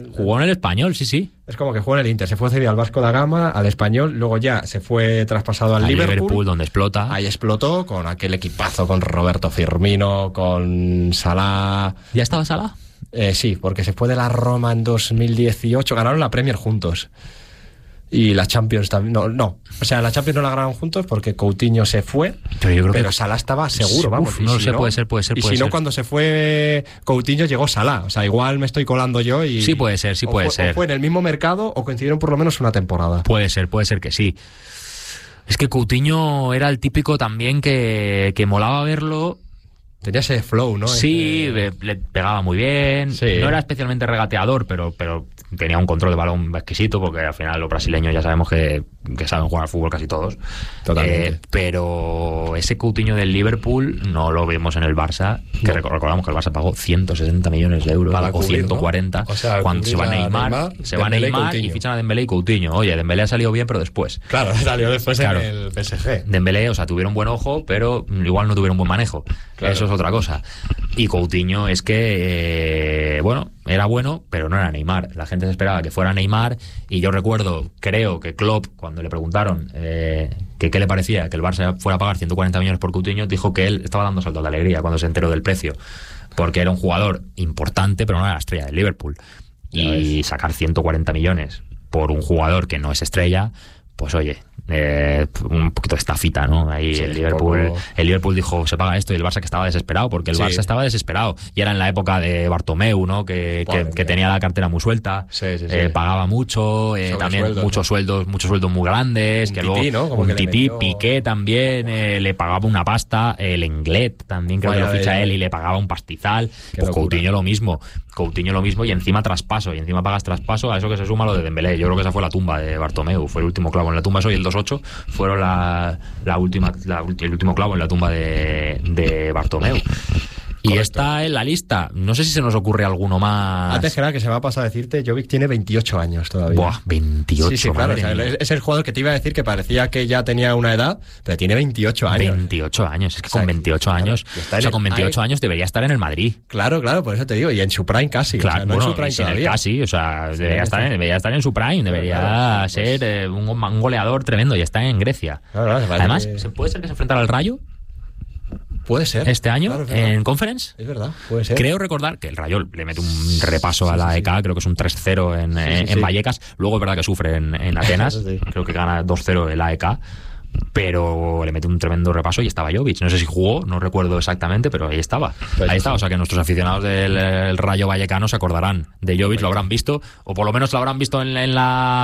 Jugó en el Español, sí. Es como que jugó en el Inter, se fue cedido al Vasco da Gama, al Español, luego ya se fue traspasado al Liverpool, donde explota. Ahí explotó con aquel equipazo, con Roberto Firmino, con Salah. ¿Ya estaba Salah? Sí, porque se fue de la Roma en 2018, ganaron la Premier juntos. Y la Champions también, no. O sea, la Champions no la ganaron juntos porque Coutinho se fue, pero yo creo que Salah estaba seguro, vamos. No lo sé, puede ser. Y si no, cuando se fue Coutinho llegó Salah. O sea, igual me estoy colando yo y... Sí puede ser. O fue en el mismo mercado o coincidieron por lo menos una temporada. Puede ser que sí. Es que Coutinho era el típico también que molaba verlo. Tenía ese flow, ¿no? Sí, le pegaba muy bien. Sí. No era especialmente regateador, pero tenía un control de balón exquisito, porque al final los brasileños ya sabemos que saben jugar al fútbol casi todos. Totalmente. Pero ese Coutinho del Liverpool no lo vimos en el Barça, que recordamos que el Barça pagó 160 millones de euros para o 140, ¿no? O sea, cuando se va Neymar y fichan a Dembélé y Coutinho. Oye, Dembélé ha salido bien, pero después. Claro, salió después en el PSG. Dembélé, o sea, tuvieron buen ojo, pero igual no tuvieron buen manejo. Claro. Eso es otra cosa. Y Coutinho es que, era bueno, pero no era Neymar. La gente se esperaba que fuera Neymar, y yo creo que Klopp, cuando le preguntaron que qué le parecía que el Barça fuera a pagar 140 millones por Coutinho, dijo que él estaba dando saltos de alegría cuando se enteró del precio, porque era un jugador importante, pero no era la estrella del Liverpool. Y sacar 140 millones por un jugador que no es estrella, pues oye, un poquito de estafita, ¿no? Ahí sí, el Liverpool dijo, se paga esto, y el Barça que estaba desesperado, porque el Barça estaba desesperado, y era en la época de Bartomeu, ¿no? Que tenía la cartera muy suelta, pagaba mucho, también sueldos, muchos sueldos muy grandes, que Tití, luego ¿no? un Tití, Piqué también le pagaba una pasta, el Englet también creo que lo ficha él y le pagaba un pastizal, pues Coutinho lo mismo, y encima traspaso, y encima pagas traspaso, a eso que se suma lo de Dembélé. Yo creo que esa fue la tumba de Bartomeu, fue el último clavo en la tumba, eso y el 2-8 fueron el último clavo en la tumba de Bartomeu. Y está en la lista. No sé si se nos ocurre alguno más. Antes que nada, que se me va a pasar a decirte, Jovic tiene 28 años todavía. Buah, 28, sí, claro, o sea, es el jugador que te iba a decir que parecía que ya tenía una edad, pero tiene 28 años. 28 años, es que con 28 años, con 28 años debería estar en el Madrid. Claro, por eso te digo, y en su prime casi. Claro, no en su prime todavía. Casi, o sea, debería estar en su prime, debería ser un goleador tremendo, y está en Grecia. Claro, además, ¿puede ser que se enfrentara al Rayo? Puede ser. Este año, en Conference. Es verdad, puede ser. Creo recordar que el Rayo le mete un repaso a la AEK, creo que es un 3-0 en Vallecas. Luego es verdad que sufre en Atenas, creo que gana 2-0 el AEK, pero le mete un tremendo repaso y estaba Jovic. No sé si jugó, no recuerdo exactamente, pero ahí estaba. O sea que nuestros aficionados del Rayo Vallecano se acordarán de Jovic, lo habrán visto, o por lo menos lo habrán visto en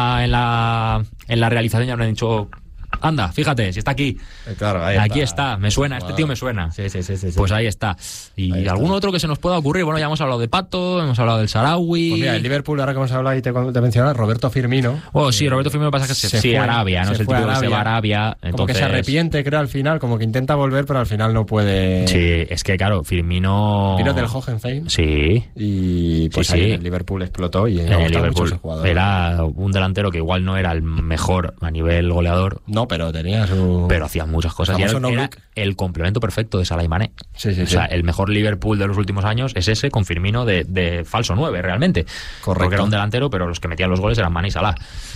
la realización y habrán dicho... Anda, fíjate, si está aquí. Claro, aquí está, me suena, este tío me suena. Sí. Pues ahí está. Y ahí algún otro que se nos pueda ocurrir. Bueno, ya hemos hablado de Pato, hemos hablado del Sarawi. Pues mira, el Liverpool, ahora que hemos hablado y te mencionaba, Roberto Firmino. Sí, Roberto Firmino pasa que se fue a Arabia, ¿no? Es el tipo que se va a Arabia. Entonces... Como que se arrepiente, creo, al final, como que intenta volver, pero al final no puede. Sí, es que claro, Firmino. Vino del Hoffenheim. Sí. Y pues ahí el Liverpool explotó y en el Liverpool era un delantero que igual no era el mejor a nivel goleador. No, pero tenía Pero hacía muchas cosas. Y era el complemento perfecto de Salah y Mané. Sí. O sea, el mejor Liverpool de los últimos años es ese, con Firmino de falso 9, realmente. Correcto. Porque era un delantero, pero los que metían los goles eran Mané y Salah.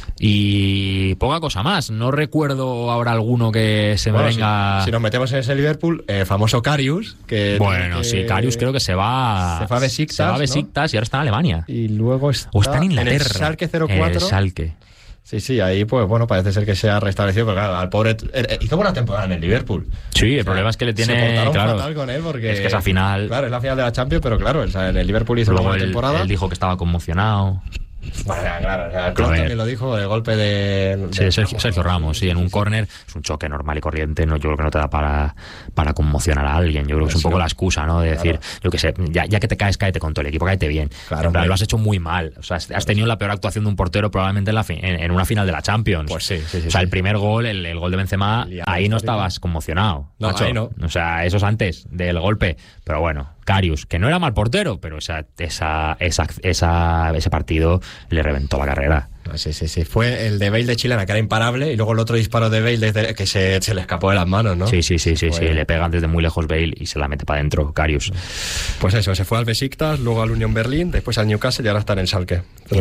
Y poca cosa más. No recuerdo ahora alguno que se me venga... Si nos metemos en ese Liverpool, famoso Karius. Sí, Karius creo que se va a Besiktas, ¿no? Y ahora está en Alemania. Y luego está en Inglaterra. En el Schalke 04. El Schalke. Sí, ahí pues bueno, parece ser que se ha restablecido, pero claro, al pobre hizo buena temporada en el Liverpool. Sí, el problema es que le tiene... Se portaron fatal con él porque... Es que esa final... Claro, es la final de la Champions, pero claro, en el Liverpool hizo una buena temporada. Él dijo que estaba conmocionado. Bueno, claro, el Klopp también lo dijo, el golpe de Sergio Ramos, sí, en un córner es un choque normal y corriente, yo creo que no te da para conmocionar a alguien. Yo creo que es un poco la excusa, ¿no? De decir, yo qué sé, ya que te caes, cáete con todo el equipo, cáete bien. Claro, en plan, lo has hecho muy mal. O sea, has tenido la peor actuación de un portero probablemente en una final de la Champions. Pues sí. O sea, el primer gol, el gol de Benzema, ahí no estabas conmocionado. No, macho. ahí no. O sea, eso es antes del golpe. Pero bueno, Karius, que no era mal portero, pero ese partido le reventó la carrera. Sí. Fue el de Bale de chilena, que era imparable, y luego el otro disparo de Bale que se le escapó de las manos, ¿no? Sí, le pegan desde muy lejos Bale y se la mete para adentro Karius. Pues eso, se fue al Besiktas, luego al Union Berlin, después al Newcastle y ahora está en el Schalke.